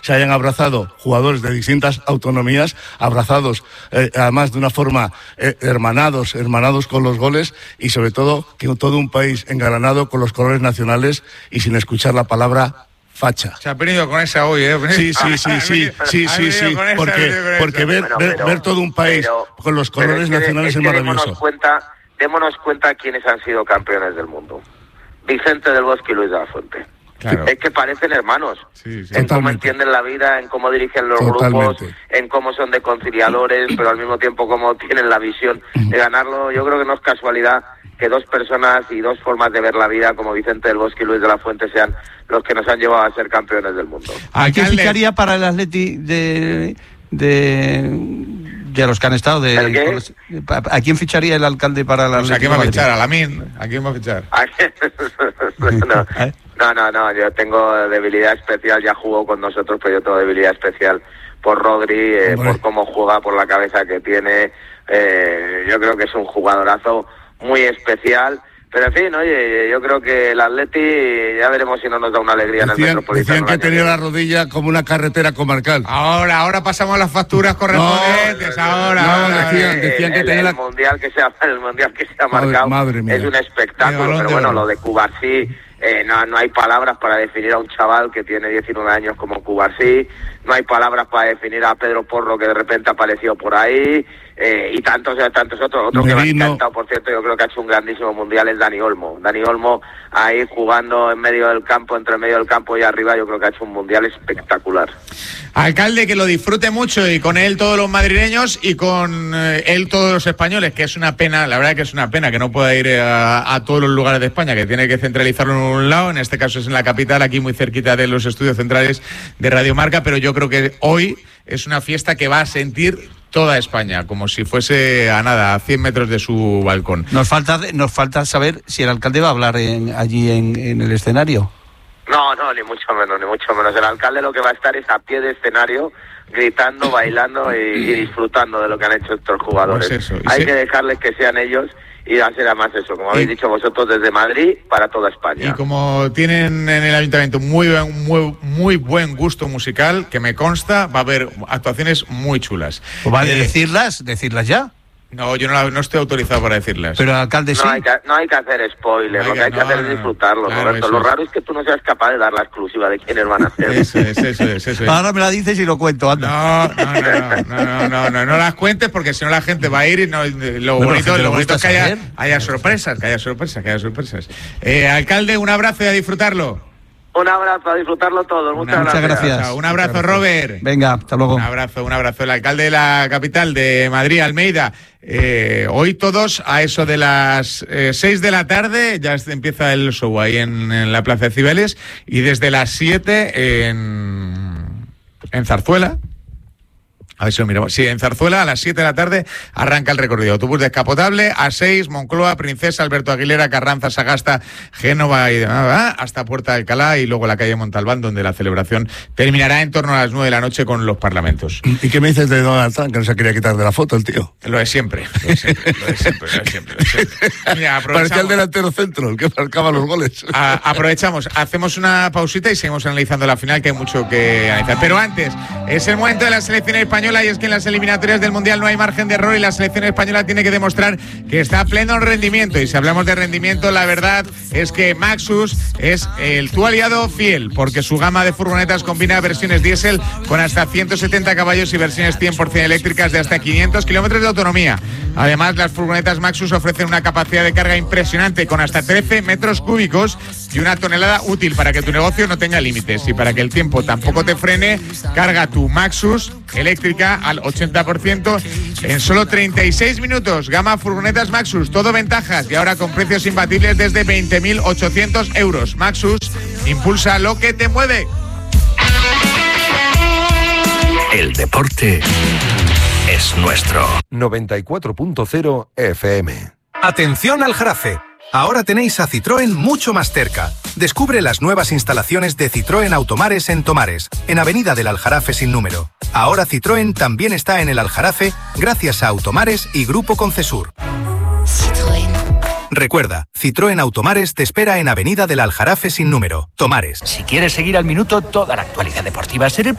se hayan abrazado jugadores de distintas autonomías, abrazados además de una forma hermanados con los goles, y sobre todo que todo un país engalanado con los colores nacionales y sin escuchar la palabra facha. Se ha venido con esa hoy, ¿eh? Sí, porque ver todo un país con los colores nacionales es maravilloso. Démonos cuenta quiénes han sido campeones del mundo. Vicente del Bosque y Luis de la Fuente. Claro. Es que parecen hermanos, en Totalmente. cómo entienden la vida, en cómo dirigen los grupos, en cómo son de conciliadores, pero al mismo tiempo cómo tienen la visión de ganarlo. Yo creo que no es casualidad que dos personas y dos formas de ver la vida como Vicente del Bosque y Luis de la Fuente sean los que nos han llevado a ser campeones del mundo. ¿A quién ficharía para el Atleti de los que han estado? ¿A quién ficharía el alcalde para el Atleti? ¿A quién va a fichar? ¿A Lamin? ¿A quién va a fichar? No, yo tengo debilidad especial, ya jugó con nosotros, pero yo tengo debilidad especial por Rodri, por cómo juega, por la cabeza que tiene. Yo creo que es un jugadorazo muy especial, pero en fin, oye, yo creo que el Atleti ya veremos si no nos da una alegría en el Metropolitano. Decían que tenía la rodilla como una carretera comarcal. Ahora pasamos a las facturas correspondientes. Decían que tenía el mundial que se ha marcado. Madre mía. Es un espectáculo, pero bueno, lo de Cubarsí, no hay palabras para definir a un chaval que tiene 19 años como Cubarsí, no hay palabras para definir a Pedro Porro, que de repente apareció por ahí, y tantos otros. Otro que me ha encantado, por cierto, yo creo que ha hecho un grandísimo mundial, es Dani Olmo. Dani Olmo ahí jugando en medio del campo, entre medio del campo y arriba, yo creo que ha hecho un mundial espectacular. Alcalde, que lo disfrute mucho, y con él todos los madrileños y con él todos los españoles, que es una pena, la verdad que es una pena que no pueda ir a todos los lugares de España, que tiene que centralizarlo en un lado, en este caso es en la capital, aquí muy cerquita de los estudios centrales de Radio Marca, pero yo creo que hoy es una fiesta que va a sentir toda España, como si fuese a 100 metros de su balcón. Nos falta saber si el alcalde va a hablar allí en el escenario. No, ni mucho menos. El alcalde lo que va a estar es a pie de escenario, gritando, bailando y disfrutando de lo que han hecho estos jugadores. Pues eso, hay que dejarles que sean ellos, y hacer además eso, como habéis dicho vosotros, desde Madrid para toda España. Y como tienen en el ayuntamiento muy buen gusto musical, que me consta, va a haber actuaciones muy chulas. Pues vale, decirlas ya. No, yo no estoy autorizado para decirlas. Pero el alcalde sí. No hay que hacer spoilers, lo que hay que hacer es disfrutarlo, claro, Roberto. Lo raro es que tú no seas capaz de dar la exclusiva de quiénes van a ser. Eso es. Ahora me la dices y lo cuento, anda. No las cuentes, porque si no la gente va a ir y lo bonito es que haya sorpresas, alcalde, un abrazo y a disfrutarlo. Un abrazo, a disfrutarlo todo. Muchas gracias. Un abrazo, Robert. Venga, hasta luego. Un abrazo. El alcalde de la capital de Madrid, Almeida. Hoy todos a eso de las 6 de la tarde ya empieza el show ahí en la Plaza de Cibeles, y desde las 7 en Zarzuela. A ver si lo miramos. Sí, en Zarzuela a las 7 de la tarde arranca el recorrido. Autobús descapotable a 6, Moncloa, Princesa, Alberto Aguilera, Carranza, Sagasta, Génova y hasta Puerta de Alcalá, y luego la calle Montalbán, donde la celebración terminará en torno a las 9 de la noche con los parlamentos. ¿Y qué me dices de Donald Trump, que no se quería quitar de la foto el tío? Lo de siempre. Mira, parecía el delantero centro, el que marcaba los goles. Aprovechamos, hacemos una pausita y seguimos analizando la final, que hay mucho que analizar. Pero antes, es el momento de la selección española, y es que en las eliminatorias del Mundial no hay margen de error, y la selección española tiene que demostrar que está a pleno rendimiento. Y si hablamos de rendimiento, la verdad es que Maxus es tu aliado fiel, porque su gama de furgonetas combina versiones diésel con hasta 170 caballos y versiones 100% eléctricas de hasta 500 kilómetros de autonomía. Además, las furgonetas Maxus ofrecen una capacidad de carga impresionante, con hasta 13 metros cúbicos y una tonelada útil, para que tu negocio no tenga límites y para que el tiempo tampoco te frene. Carga tu Maxus eléctrica al 80% en solo 36 minutos. Gama furgonetas Maxus, todo ventajas, y ahora con precios imbatibles desde 20.800 euros. Maxus, impulsa lo que te mueve. El deporte es nuestro. 94.0 FM. Atención al Jarafe. Ahora tenéis a Citroën mucho más cerca. Descubre las nuevas instalaciones de Citroën Automares en Tomares, en Avenida del Aljarafe sin número. Ahora Citroën también está en el Aljarafe gracias a Automares y Grupo Concesur. Citroën. Recuerda, Citroën Automares te espera en Avenida del Aljarafe sin número, Tomares. Si quieres seguir al minuto toda la actualidad deportiva, ser el